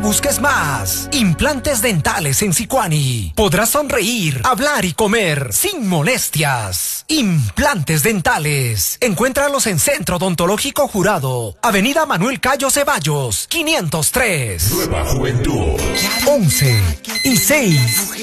busques más. Implantes dentales en Sicuani. Podrás sonreír, hablar y comer sin molestias. Implantes dentales. Encuéntralos en Centro Odontológico Jurado, Avenida Manuel Cayo Ceballos, 503. Nueva Juventud. 11 y 6.